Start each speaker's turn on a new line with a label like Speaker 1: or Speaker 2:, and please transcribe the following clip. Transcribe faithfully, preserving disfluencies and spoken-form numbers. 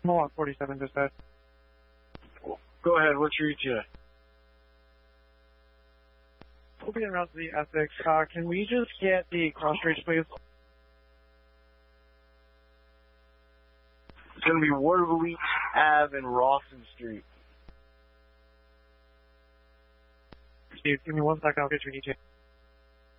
Speaker 1: Mohawk forty-seven dispatch.
Speaker 2: Go ahead, what's your E T A?
Speaker 1: We'll be around to the Essex. Uh, can we just get the cross streets, please?
Speaker 2: It's going to be Waterloo Ave and Rawson Street.
Speaker 1: Steve, give me one second, I'll get your E T A.